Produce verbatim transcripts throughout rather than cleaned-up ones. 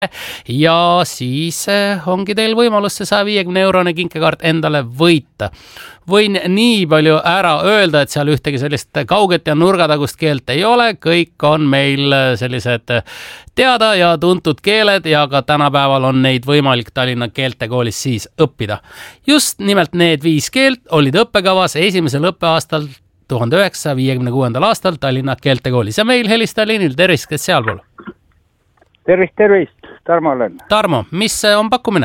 ja siis ongi teil võimalus see saja viiekümne eurone kinkekaart endale võita. Võin nii palju ära öelda, et seal ühtegi sellist kauget ja nurgatagust keelt ei ole, kõik on meil sellised teada ja tuntud keeled ja ka tänapäeval on neid võimalik Tallinna keeltekoolis siis õppida. Just nimelt need viis keelt olid õppekavas esimesel õppeaastal tuhande üheksasaja viiekümne kuuendal aastal Tallinna keeltekoolis ja meil helistab liinil, tervist, kes sealpool? Tervist, tervist, Tarmo olen. Tarmo, mis on pakkumine?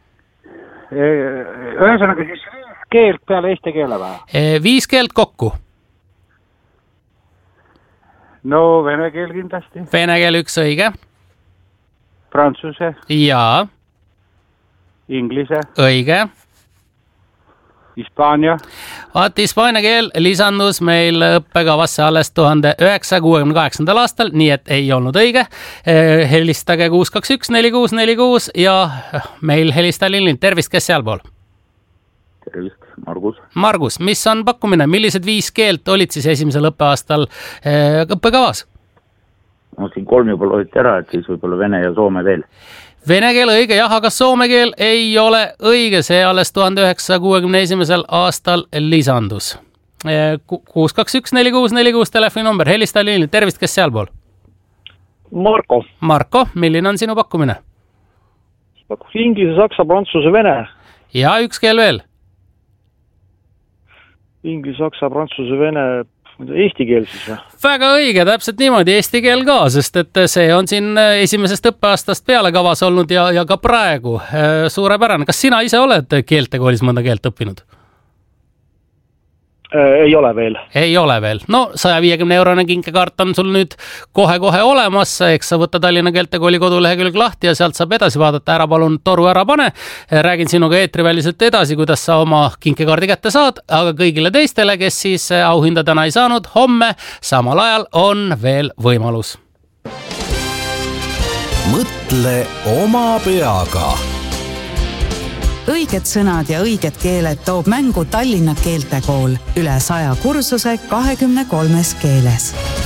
Ühesõnaga siis keelt peale eesti keele või? Viis keelt kokku. No vene keel kindlasti. Vene keel üks õige. Prantsuse. Jaa. Inglise. Õige. Hispaania. Vaat hispaania keel lisandus meil õppekavasse alles tuhande üheksasaja kuuekümne kaheksandal aastal, nii et ei olnud õige. Helistage kuus kaks üks neli kuus neli kuus ja meil helistab liinil. Tervist, kes sealpool? Tervist, Margus. Margus, mis on pakkumine? Millised viis keelt olid siis esimesel õppeaastal õppekavas? No siin kolm juba loeti ära, et siis võib-olla vene ja soome veel. Vene keel õige, jah, aga soome keel ei ole õige, see alles tuhande üheksasaja kuuekümne esimesel aastal lisandus. kuus kaks üks neli kuus neli kuus telefoninumber, helista liinil. Tervist, kes sealpool? Marko. Marko, milline on sinu pakkumine? Inglise, saksa, prantsuse, vene. Ja üks keel veel? Inglise, saksa, prantsuse, vene, eesti keel siis või? Väga õige, täpselt niimoodi, eesti keel ka, sest et see on siin esimesest õppeaastast peale kavas olnud ja, ja ka praegu suurepärane. Kas sina ise oled keeltekoolis mõnda keelt õppinud? Ei ole veel. Ei ole veel. No saja viiekümne eurone kinkekaart on sul nüüd kohe-kohe olemas, eks sa võtta Tallinna keeltekooli kodulehekülg lahti ja sealt saab edasi vaadata. Ära palun toru ära pane. Räägin sinuga eetriväliselt edasi, kuidas sa oma kinkekaardi kätte saad, aga kõigile teistele, kes siis auhinda täna ei saanud, homme samal ajal on veel võimalus. Mõtle oma peaga. Õiged sõnad ja õiged keeled toob mängu Tallinna keeltekool üle saja kursuse kahekümne kolmes keeles.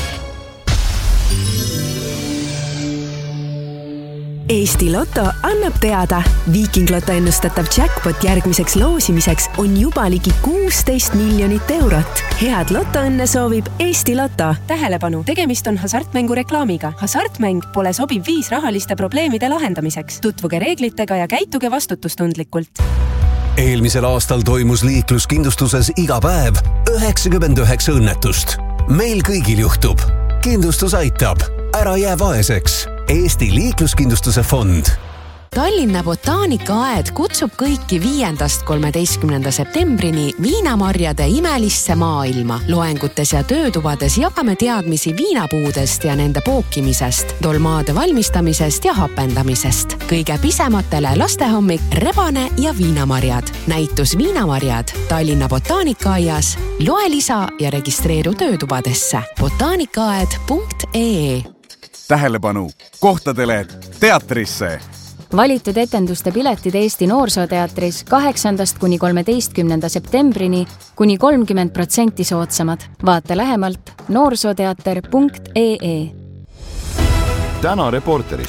Eesti Lotto annab teada. Viiking Lotto ennustatav jackpot järgmiseks loosimiseks on juba ligi kuusteist miljonit eurot. Head lotoõnne soovib Eesti Lotto. Tähelepanu, tegemist on hasartmängu reklaamiga. Hasartmäng pole sobiv viis rahaliste probleemide lahendamiseks. Tutvuge reeglitega ja käituge vastutustundlikult. Eelmisel aastal toimus liikluskindlustuses iga päev üheksakümmend üheksa õnnetust. Meil kõigil juhtub. Kindlustus aitab. Ära jää vaeseks. Eesti liikluskindlustuse fond. Tallinna botaanikaaed kutsub kõiki viiendast kolmeteistkümnenda septembrini viinamarjade imelisse maailma. Loengutes ja töötubades jagame teadmisi viinapuudest ja nende pookimisest, dolmaade valmistamisest ja hapendamisest. Kõige pisematele lastehommik, rebane ja viinamarjad. Näitus viinamarjad Tallinna botaanikaaias. Loe lisa ja registreeru töötubadesse. botaanikaaed punkt ee. Tähelepanu kohtadele teatrisse. Valitud etenduste piletid Eesti Noorsooteatris kaheksandast kuni kolmeteistkümnenda septembrini kuni kolmkümmend protsenti soodsamad. Vaata lähemalt noorsooteater punkt ee. Täna Reporteris.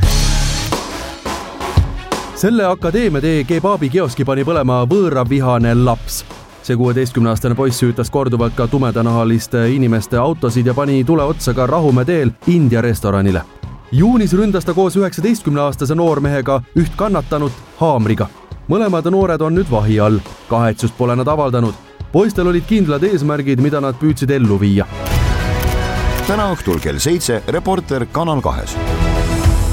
Selle akadeemia tee kebaabi kioski pani põlema võõravihane laps. See kuueteistkümne-aastane poiss süütas korduvalt ka tumedanahaliste inimeste autosid ja pani tule otsa ka Rahumäe teel India restoranile. Juunis ründas ta koos üheksateistkümne-aastase noormehega üht kannatanut haamriga. Mõlemad noored on nüüd vahi all. Kahetsust pole nad avaldanud. Poistel olid kindlad eesmärgid, mida nad püüdsid ellu viia. Täna õhtul kell seitse Reporter Kanal kahes.